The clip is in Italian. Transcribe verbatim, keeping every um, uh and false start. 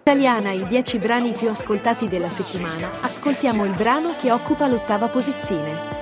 Italiana, i dieci brani più ascoltati della settimana, ascoltiamo il brano che occupa l'ottava posizione.